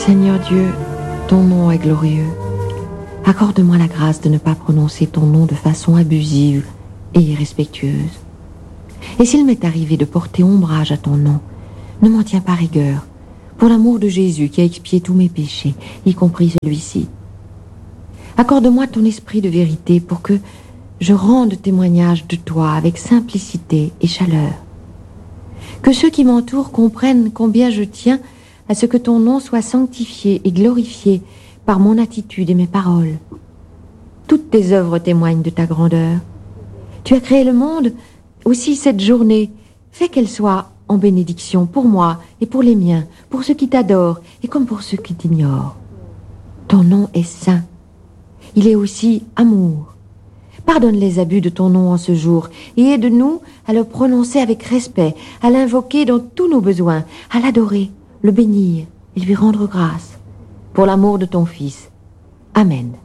Seigneur Dieu, ton nom est glorieux. Accorde-moi la grâce de ne pas prononcer ton nom de façon abusive et irrespectueuse. Et s'il m'est arrivé de porter ombrage à ton nom, ne m'en tiens pas rigueur, pour l'amour de Jésus qui a expié tous mes péchés, y compris celui-ci. Accorde-moi ton esprit de vérité pour que je rende témoignage de toi avec simplicité et chaleur. Que ceux qui m'entourent comprennent combien je tiens à ce que ton nom soit sanctifié et glorifié par mon attitude et mes paroles. Toutes tes œuvres témoignent de ta grandeur. Tu as créé le monde, aussi cette journée. Fais qu'elle soit en bénédiction pour moi et pour les miens, pour ceux qui t'adorent et comme pour ceux qui t'ignorent. Ton nom est saint. Il est aussi amour. Pardonne les abus de ton nom en ce jour et aide-nous à le prononcer avec respect, à l'invoquer dans tous nos besoins, à l'adorer, le bénir et lui rendre grâce. Pour l'amour de ton Fils. Amen.